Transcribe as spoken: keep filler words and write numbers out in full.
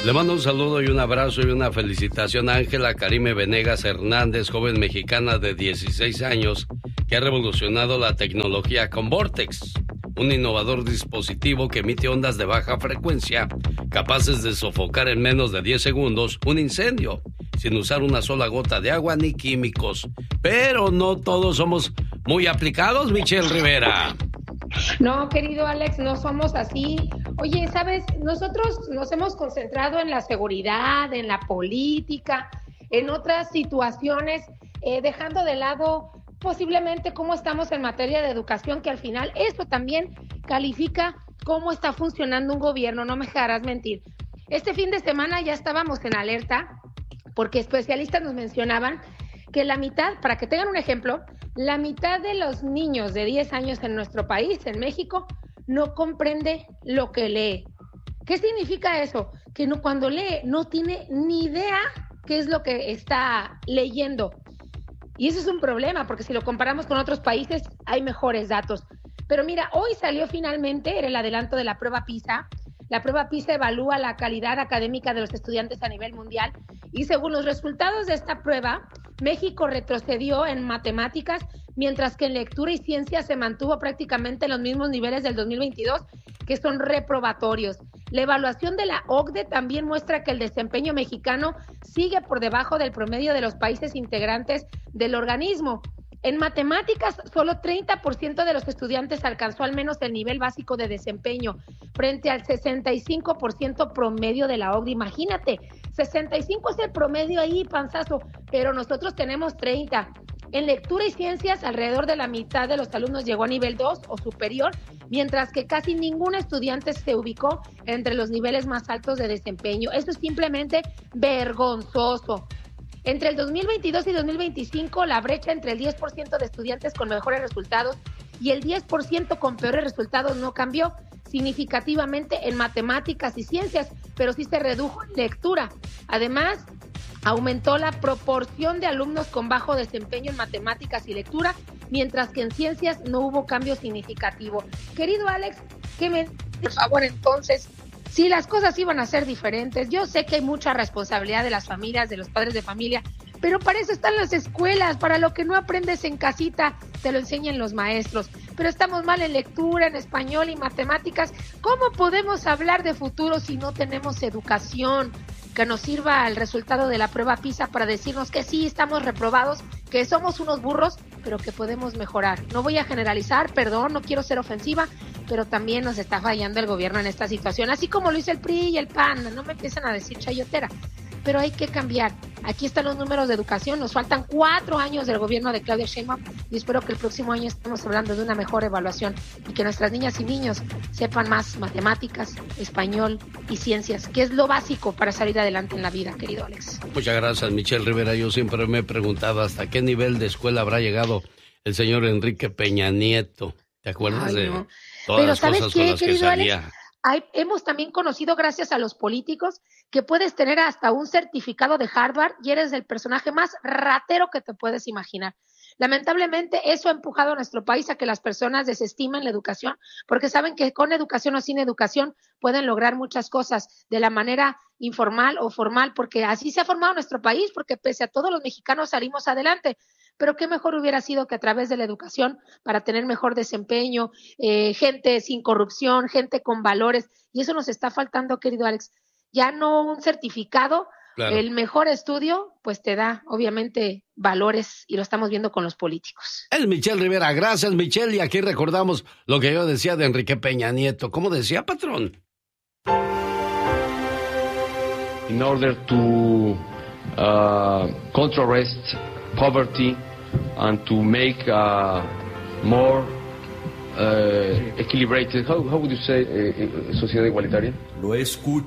Le mando un saludo y un abrazo y una felicitación a Ángela Karime Venegas Hernández, joven mexicana de dieciséis años, que ha revolucionado la tecnología con Vortex, un innovador dispositivo que emite ondas de baja frecuencia capaces de sofocar en menos de diez segundos un incendio, sin usar una sola gota de agua ni químicos. Pero no todos somos muy aplicados, Michelle Rivera. No, querido Alex, no somos así. Oye, ¿sabes? Nosotros nos hemos concentrado en la seguridad, en la política, en otras situaciones, eh, dejando de lado posiblemente cómo estamos en materia de educación, que al final esto también califica cómo está funcionando un gobierno, no me dejarás mentir. Este fin de semana ya estábamos en alerta porque especialistas nos mencionaban que la mitad, para que tengan un ejemplo, la mitad de los niños de diez años en nuestro país, en México, no comprende lo que lee. ¿Qué significa eso? Que no, cuando lee no tiene ni idea qué es lo que está leyendo. Y eso es un problema, porque si lo comparamos con otros países, hay mejores datos. Pero mira, hoy salió finalmente, era el adelanto de la prueba PISA. La prueba PISA evalúa la calidad académica de los estudiantes a nivel mundial y según los resultados de esta prueba, México retrocedió en matemáticas, mientras que en lectura y ciencia se mantuvo prácticamente en los mismos niveles del dos mil veintidós, que son reprobatorios. La evaluación de la O C D E también muestra que el desempeño mexicano sigue por debajo del promedio de los países integrantes del organismo. En matemáticas, solo treinta por ciento de los estudiantes alcanzó al menos el nivel básico de desempeño, frente al sesenta y cinco por ciento promedio de la O C D E. Imagínate, sesenta y cinco es el promedio ahí, panzazo, pero nosotros tenemos treinta. En lectura y ciencias, alrededor de la mitad de los alumnos llegó a nivel dos o superior, mientras que casi ningún estudiante se ubicó entre los niveles más altos de desempeño. Esto es simplemente vergonzoso. Entre el dos mil veintidós y dos mil veinticinco, la brecha entre el diez por ciento de estudiantes con mejores resultados y el diez por ciento con peores resultados no cambió significativamente en matemáticas y ciencias, pero sí se redujo en lectura. Además, aumentó la proporción de alumnos con bajo desempeño en matemáticas y lectura, mientras que en ciencias no hubo cambio significativo. Querido Alex, ¿qué me por favor entonces? Si las cosas iban a ser diferentes, yo sé que hay mucha responsabilidad de las familias, de los padres de familia, pero para eso están las escuelas, para lo que no aprendes en casita, te lo enseñan los maestros. Pero estamos mal en lectura, en español y matemáticas. ¿Cómo podemos hablar de futuro si no tenemos educación que nos sirva al resultado de la prueba PISA para decirnos que sí estamos reprobados, que somos unos burros, pero que podemos mejorar? No voy a generalizar, perdón, no quiero ser ofensiva, pero también nos está fallando el gobierno en esta situación, así como lo hizo el P R I y el P A N, no me empiezan a decir chayotera, pero hay que cambiar. Aquí están los números de educación, nos faltan cuatro años del gobierno de Claudia Sheinbaum y espero que el próximo año estemos hablando de una mejor evaluación y que nuestras niñas y niños sepan más matemáticas, español y ciencias, que es lo básico para salir adelante en la vida, querido Alex. Muchas gracias, Michelle Rivera. Yo siempre me he preguntado hasta qué nivel de escuela habrá llegado el señor Enrique Peña Nieto. ¿Te acuerdas Ay, de no. todas Pero las ¿sabes cosas qué, con las que salía? Alex? Hay, hemos también conocido, gracias a los políticos, que puedes tener hasta un certificado de Harvard y eres el personaje más ratero que te puedes imaginar. Lamentablemente, eso ha empujado a nuestro país a que las personas desestimen la educación, porque saben que con educación o sin educación pueden lograr muchas cosas de la manera informal o formal, porque así se ha formado nuestro país, porque pese a todo los mexicanos salimos adelante. Pero qué mejor hubiera sido que a través de la educación, para tener mejor desempeño, eh, gente sin corrupción, gente con valores, y eso nos está faltando, querido Alex. Ya no un certificado, claro. El mejor estudio, pues te da, obviamente, valores, y lo estamos viendo con los políticos. Es Michelle Rivera, gracias Michelle, y aquí recordamos lo que yo decía de Enrique Peña Nieto. ¿Cómo decía, patrón? In order to uh, contrarrest poverty and to make uh, more uh, equilibrated, how, how would you say, uh, sociedad igualitaria? Lo escucho.